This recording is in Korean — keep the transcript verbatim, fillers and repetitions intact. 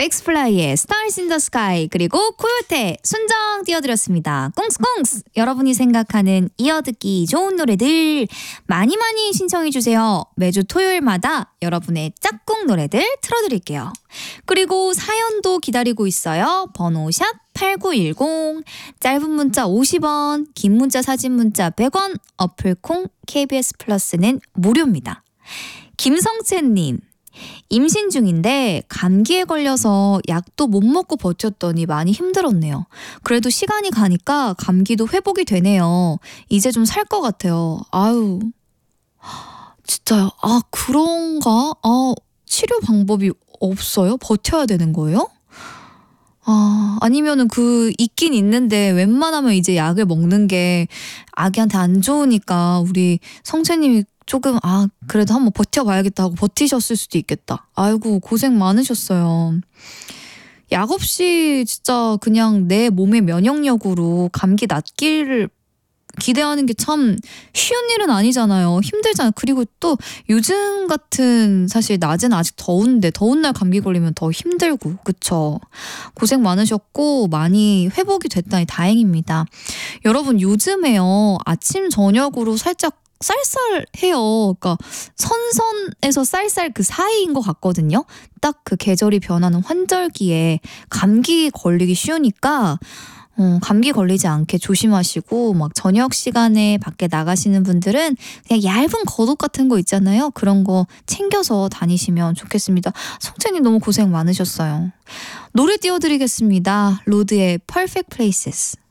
엑스플라이의 Stars in the Sky 그리고 코요태 순정 띄워드렸습니다. 꽁스꽁스 여러분이 생각하는 이어듣기 좋은 노래들 많이 많이 신청해주세요. 매주 토요일마다 여러분의 짝꿍 노래들 틀어드릴게요. 그리고 사연도 기다리고 있어요. 번호 샵 팔구일공 짧은 문자 오십 원 긴 문자 사진 문자 백 원 어플콩 케이비에스 플러스는 무료입니다. 김성채님 임신 중인데 감기에 걸려서 약도 못 먹고 버텼더니 많이 힘들었네요. 그래도 시간이 가니까 감기도 회복이 되네요. 이제 좀 살 것 같아요. 아유 진짜요? 아 그런가? 아 치료 방법이 없어요? 버텨야 되는 거예요? 아, 아니면은 그 있긴 있는데 웬만하면 이제 약을 먹는 게 아기한테 안 좋으니까 우리 성채님이 조금 아 그래도 한번 버텨봐야겠다 하고 버티셨을 수도 있겠다. 아이고 고생 많으셨어요. 약 없이 진짜 그냥 내 몸의 면역력으로 감기 낫기를 기대하는 게 참 쉬운 일은 아니잖아요. 힘들잖아요. 그리고 또 요즘 같은 사실 낮은 아직 더운데 더운 날 감기 걸리면 더 힘들고 그쵸? 고생 많으셨고 많이 회복이 됐다니 다행입니다. 여러분 요즘에요. 아침 저녁으로 살짝 쌀쌀해요. 그러니까 선선에서 쌀쌀 그 사이인 것 같거든요. 딱 그 계절이 변하는 환절기에 감기 걸리기 쉬우니까 어, 감기 걸리지 않게 조심하시고 막 저녁 시간에 밖에 나가시는 분들은 그냥 얇은 겉옷 같은 거 있잖아요. 그런 거 챙겨서 다니시면 좋겠습니다. 성채님 너무 고생 많으셨어요. 노래 띄워드리겠습니다. 로드의 Perfect Places.